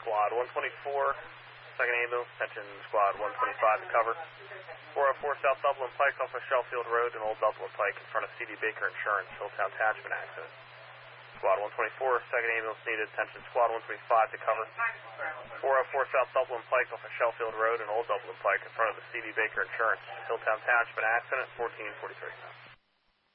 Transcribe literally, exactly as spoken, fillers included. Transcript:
Squad one twenty-four, second ambulance, attention Squad one twenty-five to cover. four oh four South Dublin Pike off of Sheffield Road and Old Dublin Pike in front of C D Baker Insurance, Hilltown Attachment accident. Squad one twenty-four, second ambulance needed, attention Squad one twenty-five to cover. four oh four South Dublin Pike off of Sheffield Road and Old Dublin Pike in front of the C D Baker Insurance, Hilltown Attachment accident, fourteen forty-three.